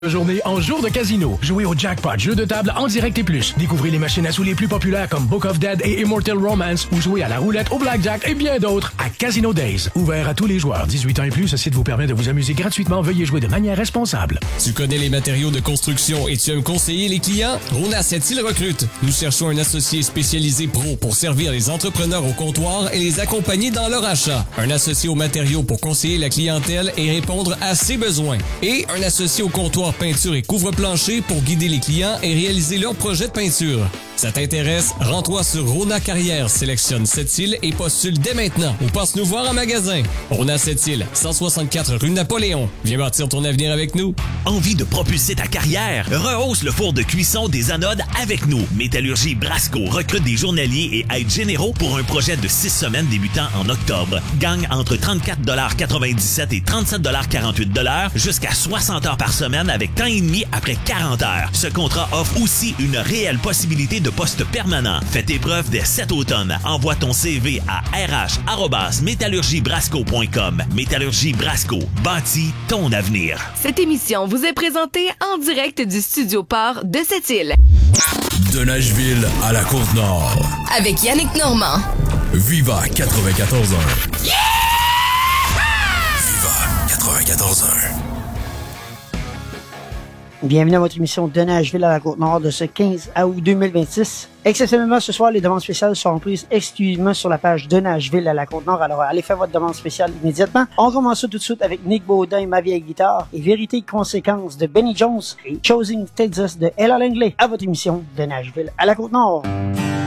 Journée en jour de casino. Jouez au jackpot, jeu de table en direct et plus. Découvrez les machines à sous les plus populaires comme Book of Dead et Immortal Romance ou jouez à la roulette, au blackjack et bien d'autres à Casino Days. Ouvert à tous les joueurs. 18 ans et plus, ce site vous permet de vous amuser gratuitement. Veuillez jouer de manière responsable. Tu connais les matériaux de construction et tu aimes conseiller les clients? Rona Sept-Îles recrute. Nous cherchons un associé spécialisé pro pour servir les entrepreneurs au comptoir et les accompagner dans leur achat. Un associé aux matériaux pour conseiller la clientèle et répondre à ses besoins. Et un associé au comptoir peinture et couvre-plancher pour guider les clients et réaliser leurs projets de peinture. Ça t'intéresse? Rends-toi sur Rona Carrière, sélectionne Sept-Îles et postule dès maintenant ou passe nous voir en magasin. Rona Sept-Îles, 164 rue Napoléon. Viens bâtir ton avenir avec nous. Envie de propulser ta carrière? Rehausse le four de cuisson des anodes avec nous. Métallurgie Brasco recrute des journaliers et aides généraux pour un projet de 6 semaines débutant en octobre. Gagne entre 34,97 et 37,48 jusqu'à 60 heures par semaine avec temps et demi après 40 heures. Ce contrat offre aussi une réelle possibilité de poste permanent. Fais tes preuves dès cet automne. Envoie ton CV à rh@métallurgiebrasco.com. Métallurgie Brasco, bâtis ton avenir. Cette émission vous est présentée en direct du Studio Port de Sept-Îles. De Nashville à la Côte-Nord. Avec Yannick Normand. Viva 94.1. Yeah! Viva 94.1. Bienvenue à votre émission de Nashville à la Côte-Nord de ce 15 août 2026. Exceptionnellement, ce soir, les demandes spéciales seront prises exclusivement sur la page de Nashville à la Côte-Nord. Alors, allez faire votre demande spéciale immédiatement. On commence tout de suite avec Nick Baudin et Ma vieille guitare et Vérité et conséquences de Benny Jones et Choosing Texas de Ella Langley à votre émission de Nashville à la Côte-Nord.